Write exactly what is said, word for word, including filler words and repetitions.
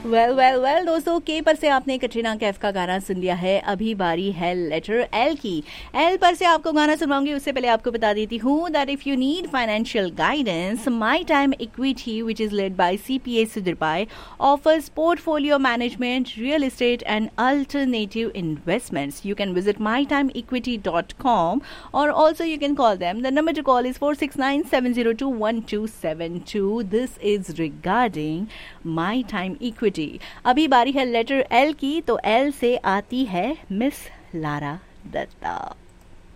Well well well दोस्तों, के पर से आपने कटरीना कैफ का गाना सुन लिया है। अभी बारी है लेटर एल की। एल पर से आपको गाना सुनवाऊंगी, उससे पहले आपको बता देती हूँ that if you need financial guidance, my time equity which is led by CPA Sudhir pi offers portfolio management, real estate and alternative investments. You can visit my time equity dot com or also you can call them. The number to call is four six nine seven zero two one two seven two. This is regarding my time equity. अभी बारी है letter L की, तो L से आती है miss Lara Dutta.